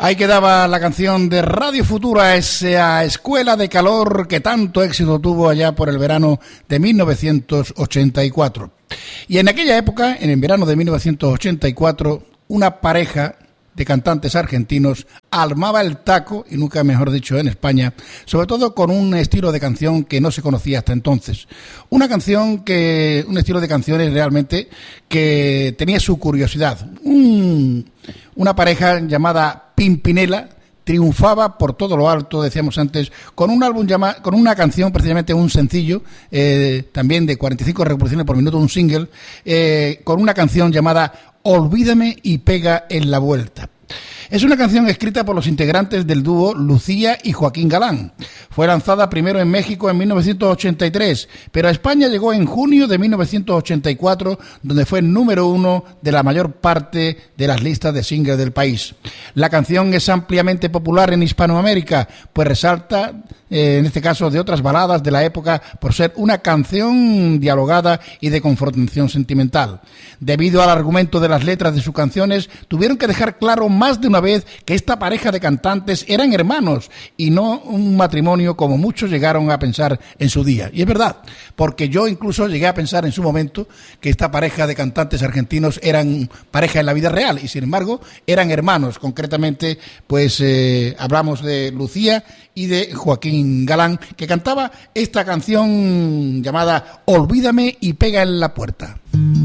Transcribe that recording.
Ahí quedaba la canción de Radio Futura, esa escuela de calor que tanto éxito tuvo allá por el verano de 1984. Y en aquella época, en el verano de 1984, una pareja de cantantes argentinos armaba el taco, y nunca mejor dicho en España, sobre todo con un estilo de canción que no se conocía hasta entonces. Un estilo de canciones realmente que tenía su curiosidad. Una pareja llamada Pimpinela triunfaba por todo lo alto, decíamos antes, con un álbum con una canción, precisamente un sencillo, también de 45 reproducciones por minuto, un single, con una canción llamada Olvídame y pega en la vuelta. Es una canción escrita por los integrantes del dúo Lucía y Joaquín Galán. Fue lanzada primero en México en 1983, pero a España llegó en junio de 1984, donde fue número 1 de la mayor parte de las listas de singles del país. La canción es ampliamente popular en Hispanoamérica, pues resalta, en este caso, de otras baladas de la época por ser una canción dialogada y de confrontación sentimental. Debido al argumento de las letras de sus canciones, tuvieron que dejar claro más de una vez que esta pareja de cantantes eran hermanos y no un matrimonio como muchos llegaron a pensar en su día. Y es verdad, porque yo incluso llegué a pensar en su momento que esta pareja de cantantes argentinos eran pareja en la vida real y sin embargo eran hermanos. Concretamente, pues hablamos de Lucía y de Joaquín Galán, que cantaba esta canción llamada Olvídame y pega en la puerta.